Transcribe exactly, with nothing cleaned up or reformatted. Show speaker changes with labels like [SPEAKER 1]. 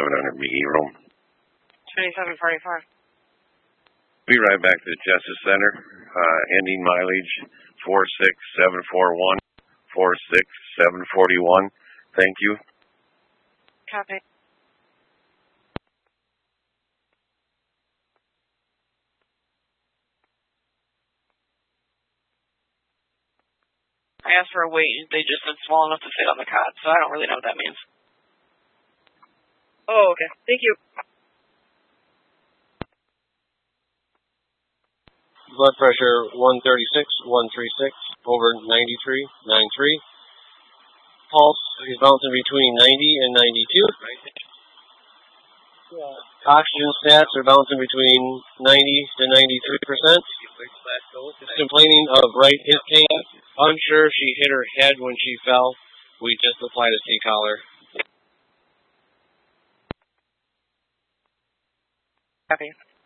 [SPEAKER 1] seven hundred B E room.
[SPEAKER 2] twenty-seven forty-four.
[SPEAKER 1] Be right back to the Justice Center. Uh, ending mileage four six seven four one, four six seven four one. Thank you.
[SPEAKER 2] Copy. I asked for a weight, they just said small enough to fit on the cot, so I don't really know what that means. Oh, okay. Thank you.
[SPEAKER 3] Blood pressure one thirty-six, one thirty-six, over ninety-three, ninety-three. Pulse is bouncing between ninety and ninety-two. Oxygen stats are bouncing between ninety to ninety-three percent. Complaining of right hip pain. Unsure if she hit her head when she fell. We just applied a C-collar.
[SPEAKER 2] Copy.